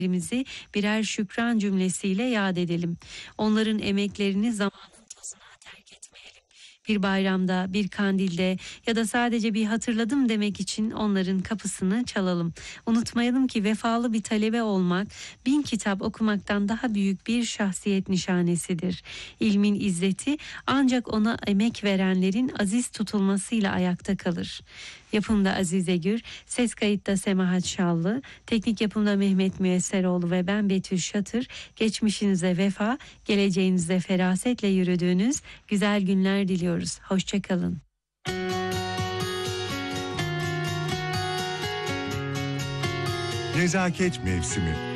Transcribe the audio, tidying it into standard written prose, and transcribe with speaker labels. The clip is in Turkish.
Speaker 1: Bizi birer şükran cümlesiyle yad edelim. Onların emeklerini zamanın tozuna terk etmeyelim. Bir bayramda, bir kandilde ya da sadece bir hatırladım demek için onların kapısını çalalım. Unutmayalım ki vefalı bir talebe olmak, 1000 kitap okumaktan daha büyük bir şahsiyet nişanesidir. İlmin izzeti ancak ona emek verenlerin aziz tutulmasıyla ayakta kalır. Yapımda Azize Gür, ses kayıtta Semahat Şallı, teknik yapımda Mehmet Müesseroğlu ve ben Betül Şatır. Geçmişinize vefa, geleceğinize ferasetle yürüdüğünüz güzel günler diliyoruz. Hoşçakalın.
Speaker 2: Nezaket mevsimi.